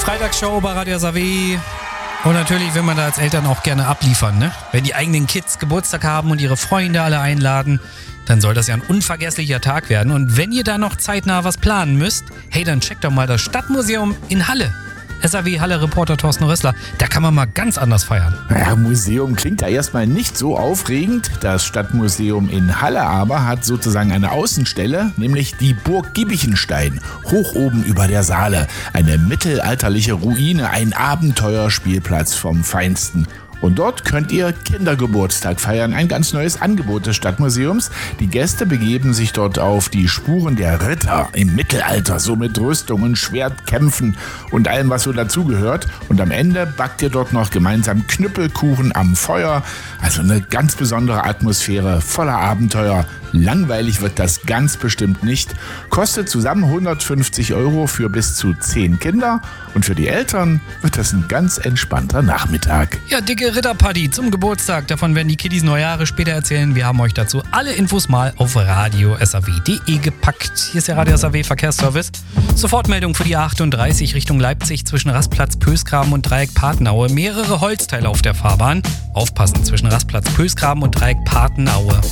Freitagsshow bei Radio SAW. Und natürlich will man da als Eltern auch gerne abliefern, ne? Wenn die eigenen Kids Geburtstag haben und ihre Freunde alle einladen, dann soll das ja ein unvergesslicher Tag werden. Und wenn ihr da noch zeitnah was planen müsst, hey, dann checkt doch mal das Stadtmuseum in Halle. SAW-Halle-Reporter Thorsten Rössler, da kann man mal ganz anders feiern. Ja, Museum klingt ja erstmal nicht so aufregend. Das Stadtmuseum in Halle aber hat sozusagen eine Außenstelle, nämlich die Burg Giebichenstein, hoch oben über der Saale. Eine mittelalterliche Ruine, ein Abenteuerspielplatz vom Feinsten. Und dort könnt ihr Kindergeburtstag feiern, ein ganz neues Angebot des Stadtmuseums. Die Gäste begeben sich dort auf die Spuren der Ritter im Mittelalter, so mit Rüstungen, Schwertkämpfen und allem, was so dazugehört. Und am Ende backt ihr dort noch gemeinsam Knüppelkuchen am Feuer. Also eine ganz besondere Atmosphäre, voller Abenteuer. Langweilig wird das ganz bestimmt nicht. Kostet zusammen 150 € für bis zu 10 Kinder. Und für die Eltern wird das ein ganz entspannter Nachmittag. Ja, dicke Ritterparty zum Geburtstag. Davon werden die Kiddies neue Jahre später erzählen. Wir haben euch dazu alle Infos mal auf radiosaw.de gepackt. Hier ist der Radio SAW Verkehrsservice. Sofortmeldung für die 38 Richtung Leipzig zwischen Rastplatz Pösgraben und Dreieck Patenaue. Mehrere Holzteile auf der Fahrbahn. Aufpassen zwischen Rastplatz Pösgraben und Dreieck Patenaue.